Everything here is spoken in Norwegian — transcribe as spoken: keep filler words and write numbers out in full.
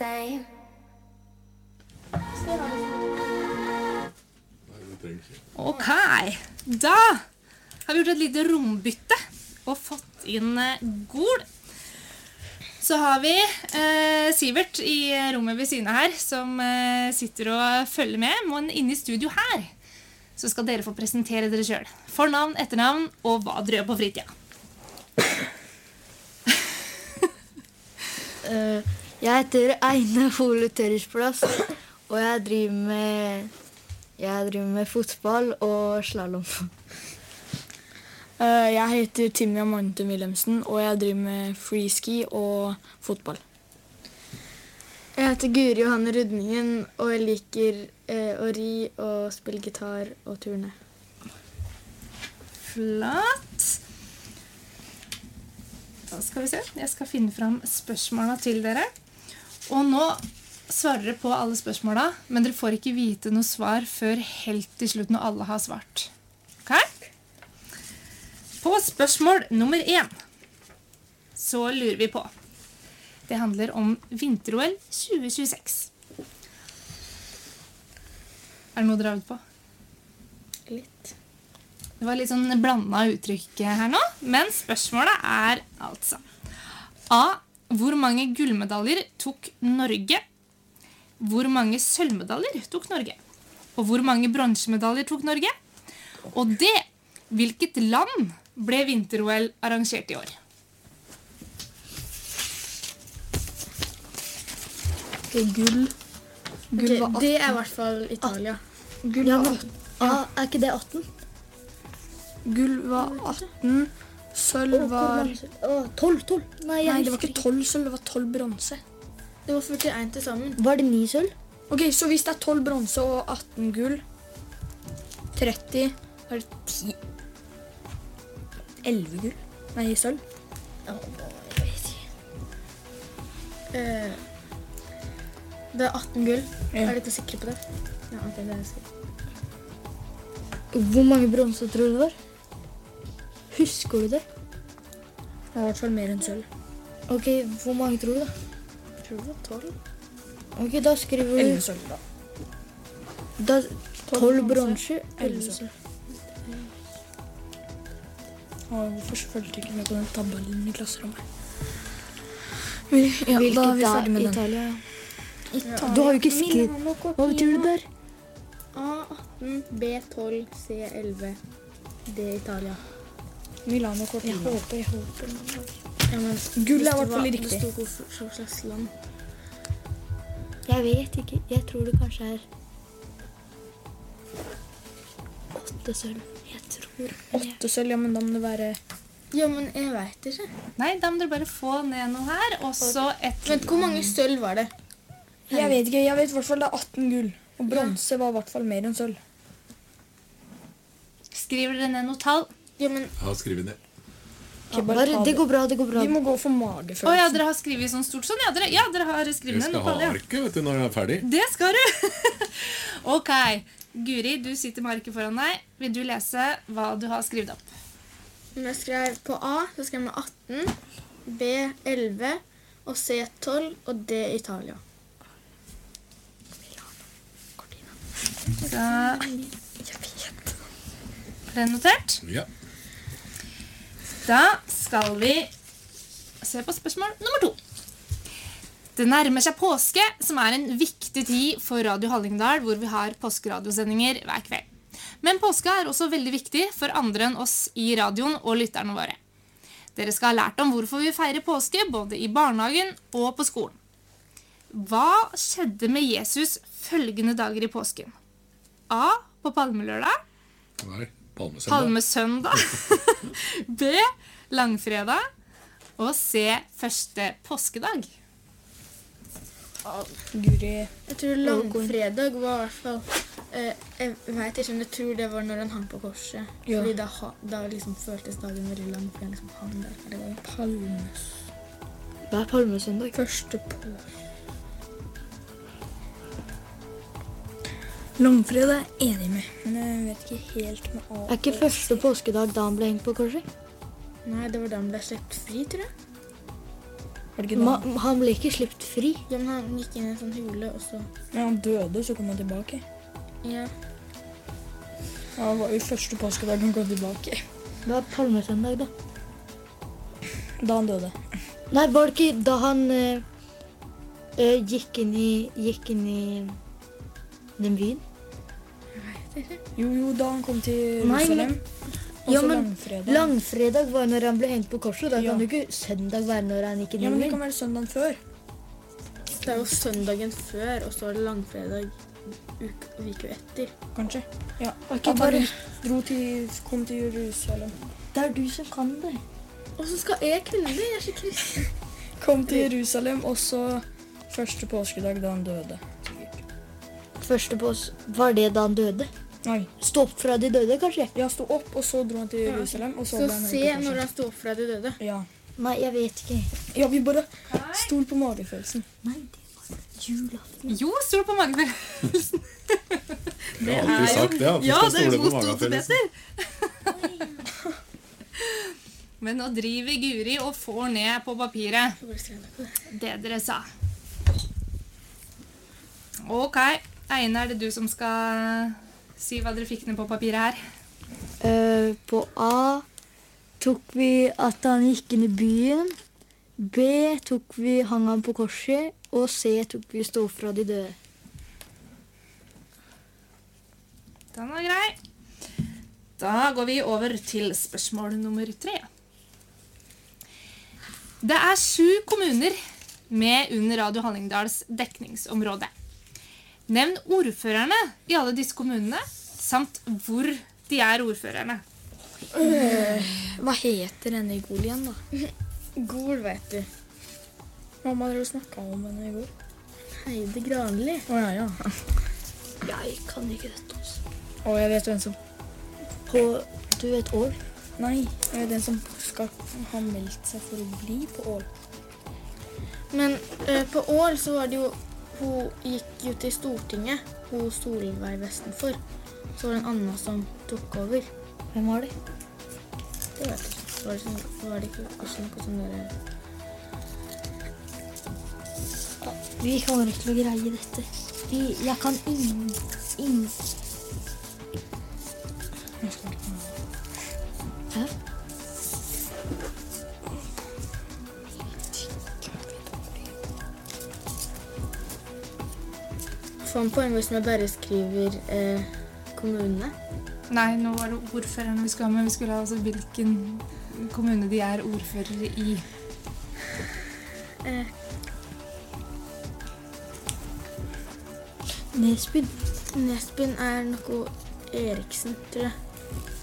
same. Ok, da har vi gjort et lite rombytte og fått inn Gol. Så har vi eh, Sivert i rommet ved siden her, som eh, sitter og følger med, men inne i studio her. Så skal dere få presentere dere selv. Fornavn, etternavn og hva dere gjør på fritida. uh, jeg heter Eine Hole Tørresplass, og jeg driver med, jeg driver med fotball og slalom. Uh, jeg heter Timmy Amante Wilhelmsen, og jeg driver med freeski og fotball. Jeg heter Guri Johanne Rudningen, og jeg liker eh, å ri og spille gitar og turne. Flott. Da skal vi se. Jeg skal finne fram spørsmålene til dere. Og nå svarer dere på alle spørsmålene, men dere får ikke vite noe svar før helt til slutt når alle har svart. Ok? På spørsmål nummer én så lurer vi på. Det handler om vinter-O L tjue tjueseks. Er det noe dere har ut på? Litt. Det var litt sånn blandet uttrykk her nå, men spørsmålet er altså A. Hvor mange gullmedaljer tok Norge? Hvor mange sølvmedaljer tok Norge? Og hvor mange bronsemedaljer tok Norge? Og D. Hvilket land ble vinter-O L arrangert i år? Okay, gull. Gull Okay, var atten. det er i hvert fall Italia. Gull Ja, var men, atten. ja, er ikke det atten? Gull var atten. Sølv var... tolv, tolv. Nei, jeg Nei, det var husker ikke tolv sølv, det var tolv bronse. Det var førtien til sammen. Var det ni sølv? Ok, så hvis det er tolv bronse og atten gull, tretti, er det ti... elleve gull? Nei, sølv. Ja, jeg vet ikke. Eh, det er atten gull. Ja. Er dere sikre på det? Ja, ok, det er jeg sikker. Hvor mange bronser tror du det var? Husker du det? Det er i hvert fall mer enn sølv. Ok, hvor mange tror du da? Jeg tror det var tolv. Ok, da skriver elleve du... sølv, da. Da, tolv bronser. elleve sølv. Å, hvorfor følte jeg ikke med på den tabellen i klasserommet? Vi- Ja, Hvilket da er vi da? ferdig med den. Italia. Italia. Du har jo ikke skrevet... Milano, Hva betyr det der? A atten, B tolv, C elleve, D Italia. Milano Jeg Cortina. håper, jeg håper. Ja, men Gull er i det hvert fall var- riktig. Det stod hvor hva slags land. Jeg vet ikke. Jeg tror det kanskje er... Åtte sølv. Jeg tror... Åtte sølv, ja, men da må det være... Ja, men jeg vet ikke. Nei, da må dere bare få ned noe her, og så et... Vent, hvor mange sølv var det? Jeg vet ikke, jeg vet i hvert fall det er atten gull. Og bronse var i hvert fall mer enn sølv. Skriver dere ned noe tall? Ja, men Ja, skriv ned. Ikke bare Bare, ta det det. går bra, det går bra. Vi må gå for Å magefølelsen. ja, dere har skrivet sånn stort sånn? Ja, dere, ja, dere har skrevet Jeg ned skal noe ha tall, ja. arket, vet du, når jeg er ferdig. Det skal du! Ok, Guri, du sitter med arket foran deg. Vil du lese hva du har skrevet opp? jeg skrev på A, så skrev jeg atten, B elleve, og C tolv, og D Italia. Så, er det notert? Ja. Da skal vi se på spørsmål nummer to. Det nærmer seg påske, som er en viktig tid for Radio Hallingdal, hvor vi har påskeradiosendinger hver kveld. Men påske er også veldig viktig for andre enn oss i radioen og lytterne våre. Dere skal ha lært om hvorfor vi feirer påske, både i barnehagen og på skolen. Hva skjedde med Jesus følgende dager i påsken? A. På palmelørdag. Nei, palmesøndag. Palmesøndag. B. Langfredag. Og C. Første påskedag. Guri. Jeg tror langfredag var i hvert fall... Eh, jeg vet ikke, men jeg tror det var når han hang på korset. Ja. Fordi da, ha- da liksom føltes dagen veldig lang, for han liksom hang der. Det var jo Palmes. Hva er palmesøndag? Første på. Langfredag er jeg enig med, men jeg vet ikke helt med A. Er ikke første påskedag da han ble hengt på korset? Nei, det var da han ble slept fri, tror jeg. Var det ikke Ma da? han ble ikke sluppet fri. Ja, men han gikk inn i en sånn hule, og så... Ja, han døde, så kom han tilbake. Ja. Ja, det var jo første påskedag han kom tilbake. Det var palmesøndag, da. Da han døde. Nei, var det ikke da han eh, eh, gikk inn i Gikk inn i den byen? Jo, jo, da han kom til Nei, Jerusalem. Og Ja, så men langfredag. langfredag var når han ble hengt på korset. Da Ja. kan jo ikke søndag være når han gikk inn Ja, i men det byen. kan være søndagen før. Det er jo søndagen før, og så er det langfredag uke, uke etter. Kanskje. Ja. Var ikke At han bare dro til, kom til Jerusalem. Det er du som kan det. Og så skal jeg kunne det, jeg er så kristen. Kom til Jerusalem, og så første påskedag da han døde. Sikkert. Første pås Var det da han døde? Nei. Stå opp fra de døde, kanskje? Ja, sto opp, og så dro han til Jerusalem, og så, Så ble han se hengt på når korset. han sto opp fra de døde. Ja. Nei, jeg vet ikke. Ja, vi bare stol på magefølelsen. Nei, det var julaften. Jo, stol på magefølelsen. Jeg har alltid sagt det, at du Ja, skal det er stole på god stol til magefølelsen. Peter. Men nå driver Guri og får ned på papiret det dere sa. Ok, Eine, er det du som skal si hva dere fikk ned på papiret her? Eh, på A tok vi at han gikk inn i byen. B tok vi hang han på korset. Og C tok vi stå opp fra de døde. Den var grei. Da går vi over til spørsmål nummer tre. Det er sju kommuner med under Radio Hallingdals dekningsområde. Nevn ordførerne i alle disse kommunene, samt hvor de er ordførerne. Hva heter denne i Gol igjen, da? Gol, vet du. Mamma hadde jo snakket om henne i går. Heide Granli. Å ja, ja. Jeg kan ikke dette. Altså. Og jeg vet hvem som... På Du vet Ål? Nei, jeg vet den som skal ha meldt seg for å bli på Ål. Men eh, på Ål så var det jo... Hun gikk jo til Stortinget, hun Solveig Vestenfor. Så var det en annen som tok over. Hvem var det? Det vet jeg ikke. Var det, sånn, var det ikke også noe sånn der... Vi kommer ikke til å greie dette. Vi, jeg kan ingen, ingen. Hæ? Få en poeng hvis man bare skriver eh, kommunene. Nei, nå var det ordførerne vi skulle ha med. Vi skulle ha altså hvilken kommune de er ordførere i. Eh, Nesbyen. Nesbyen er noe Eriksen, tror jeg.